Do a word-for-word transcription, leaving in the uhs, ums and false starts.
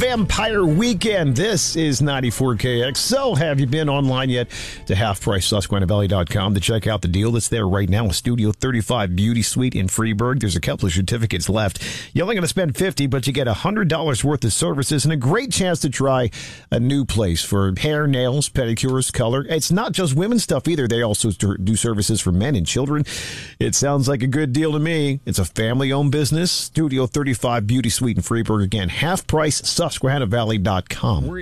Vampire Weekend. This is ninety-four K X. So, have you been online yet to half price Susquehanna Valley dot com to check out the deal that's there right now? A Studio thirty-five Beauty Suite in Freeburg. There's a couple of certificates left. You're only going to spend fifty dollars, but you get one hundred dollars worth of services and a great chance to try a new place for hair, nails, pedicures, color. It's not just women's stuff either. They also do services for men and children. It sounds like a good deal to me. It's a family-owned business. Studio thirty-five Beauty Suite in Freeburg. Again, half price Susquehanna Valley dot com.